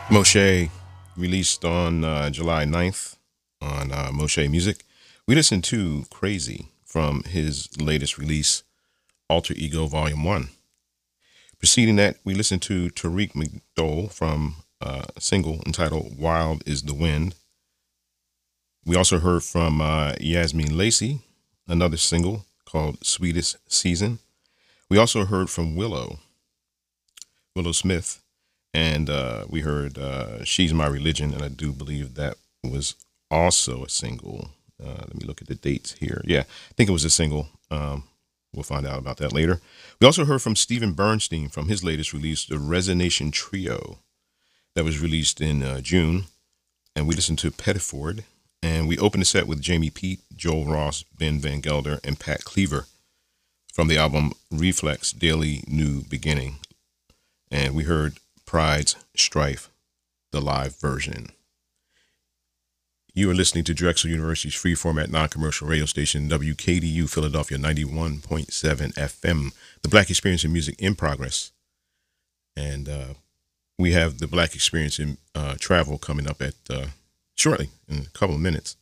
Moshe released on July 9th on Moshe Music. We listened to Crazy from his latest release, Alter Ego Volume 1. Preceding that, we listened to Tariq McDowell from a single entitled Wild is the Wind. We also heard from Yasmin Lacey, another single called Sweetest Season. We also heard from Willow Smith, and we heard She's My Religion, and I do believe that was also a single. Let me look at the dates here. Yeah, I think it was a single. We'll find out about that later. We also heard from Stephen Bernstein from his latest release, The Resonation Trio, that was released in June. And we listened to Pettiford. And we opened the set with Jamie Pete, Joel Ross, Ben Van Gelder, and Pat Cleaver from the album Reflex Daily New Beginning. And we heard Pride's Strife, the live version. You are listening to Drexel University's free format non-commercial radio station, WKDU Philadelphia 91.7 FM, the Black Experience in Music in progress. And we have the Black Experience in Travel coming up at shortly, in a couple of minutes.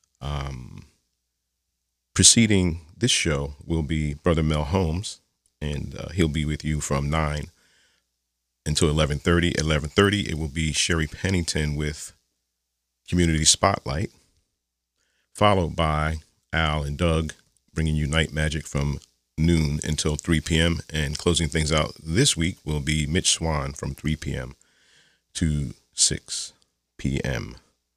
Preceding this show will be Brother Mel Holmes, and he'll be with you from 9 until 11:30. At 11:30, it will be Sherry Pennington with Community Spotlight, followed by Al and Doug bringing you Night Magic from noon until 3 p.m. And closing things out this week will be Mitch Swan from 3 p.m. to 6 p.m.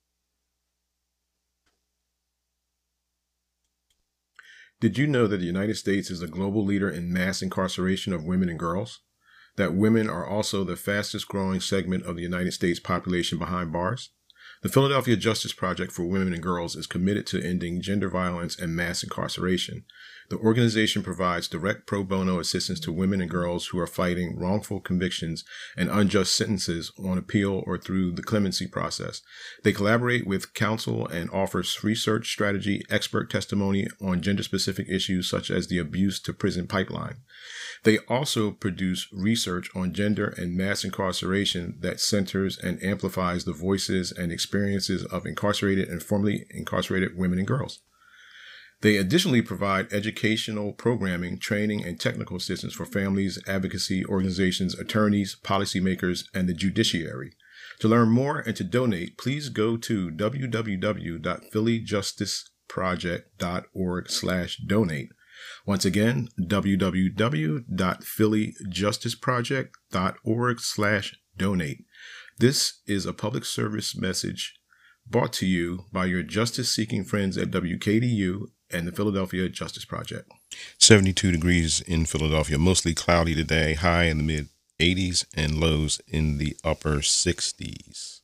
Did you know that the United States is a global leader in mass incarceration of women and girls? That women are also the fastest growing segment of the United States population behind bars? The Philadelphia Justice Project for Women and Girls is committed to ending gender violence and mass incarceration. The organization provides direct pro bono assistance to women and girls who are fighting wrongful convictions and unjust sentences on appeal or through the clemency process. They collaborate with counsel and offers research strategy, expert testimony on gender-specific issues such as the abuse to prison pipeline. They also produce research on gender and mass incarceration that centers and amplifies the voices and experiences of incarcerated and formerly incarcerated women and girls. They additionally provide educational programming, training, and technical assistance for families, advocacy organizations, attorneys, policymakers, and the judiciary. To learn more and to donate, please go to www.phillyjusticeproject.org/donate. Once again, www.phillyjusticeproject.org/donate. This is a public service message brought to you by your justice-seeking friends at WKDU and the Philadelphia Justice Project. 72 degrees in Philadelphia, mostly cloudy today, high in the mid-80s and lows in the upper 60s.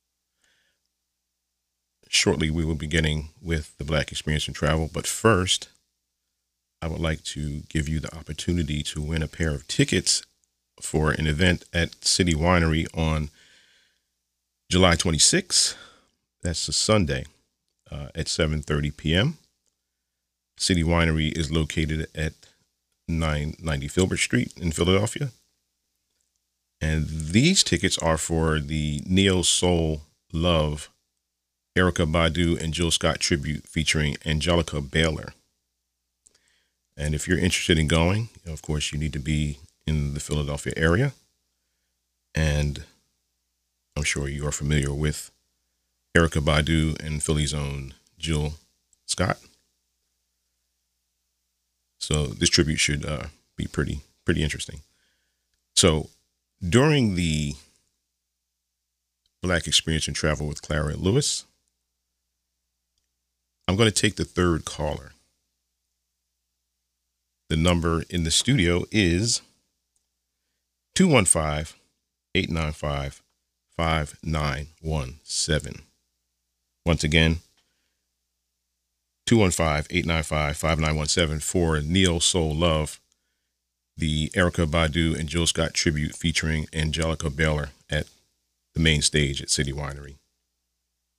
Shortly, we will be getting with the Black Experience in Travel, but first, I would like to give you the opportunity to win a pair of tickets for an event at City Winery on July 26th. That's a Sunday at 7:30 p.m. City Winery is located at 990 Filbert Street in Philadelphia. And these tickets are for the Neo Soul Love Erykah Badu and Jill Scott tribute featuring Angelica Baylor. And if you're interested in going, of course, you need to be in the Philadelphia area. And I'm sure you are familiar with Erykah Badu and Philly's own Jill Scott. So this tribute should be pretty interesting. So during the Black Experience in Travel with Clara Lewis, I'm going to take the third caller. The number in the studio is 215-895-5917. Once again, 215-895-5917 for Neo Soul Love, the Erykah Badu and Jill Scott tribute featuring Angelica Baylor at the main stage at City Winery.